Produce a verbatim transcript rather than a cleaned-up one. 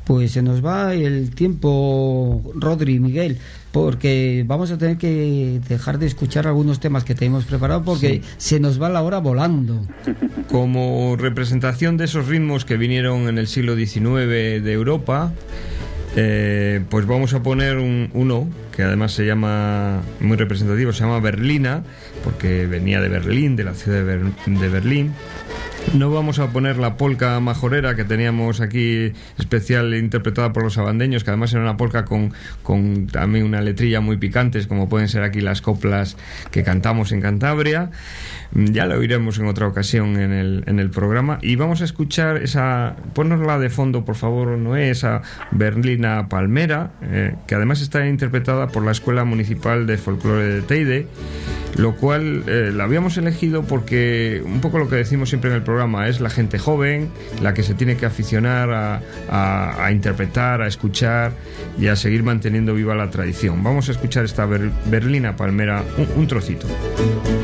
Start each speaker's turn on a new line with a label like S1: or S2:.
S1: pues se nos va el tiempo, Rodri y Miguel, porque vamos a tener que dejar de escuchar algunos temas que tenemos preparados porque sí. se nos va la hora volando.
S2: Como representación de esos ritmos que vinieron en el siglo diecinueve de Europa, eh, pues vamos a poner un, uno que además se llama, muy representativo, se llama Berlina, porque venía de Berlín, de la ciudad de, Ber- de Berlín. No vamos a poner la polca majorera que teníamos aquí, especial interpretada por los abandeños, que además era una polca con, con también una letrilla muy picantes, como pueden ser aquí las coplas que cantamos en Cantabria. Ya lo oiremos en otra ocasión en el, en el programa. Y vamos a escuchar esa, ponnosla de fondo, por favor, Noé, esa Berlina Palmera, eh, que además está interpretada por la Escuela Municipal de Folclore de Teide, lo cual eh, la habíamos elegido porque un poco lo que decimos siempre en el programa es la gente joven la que se tiene que aficionar a, a, a interpretar, a escuchar y a seguir manteniendo viva la tradición. Vamos a escuchar esta Ber- Berlina Palmera, un, un trocito.